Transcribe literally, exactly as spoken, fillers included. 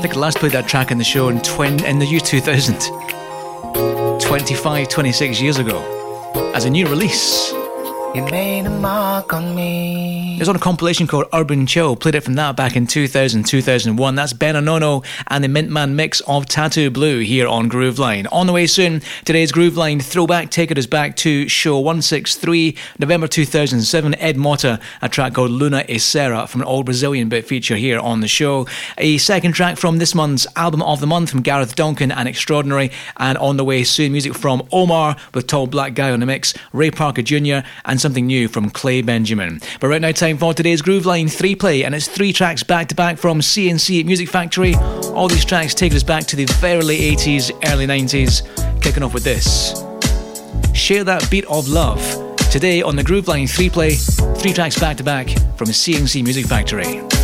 think I last played that track in the show in, twen- in the year two thousand. twenty-five, twenty-six years ago. As a new release. You made a mark on me. It was on a compilation called Urban Chill. Played it from that back in two thousand, two thousand one. That's Ben Onono and the Mintman mix of Tattoo Blue here on Grooveline. On the way soon, today's Grooveline throwback taking us back to show one sixty-three, November two thousand seven. Ed Mota, a track called Luna e Serra from an all Brazilian bit feature here on the show. A second track from this month's Album of the Month from Gareth Duncan and Extraordinary. And on the way soon, music from Omar with Tall Black Guy on the mix, Ray Parker Junior and something new from Clay Benjamin. But right now, time for today's Grooveline three play, and it's three tracks back to back from C and C Music Factory. All these tracks take us back to the very late eighties, early nineties, kicking off with this. Share That Beat of Love. Today on the Grooveline three play, three tracks back to back from C and C Music Factory.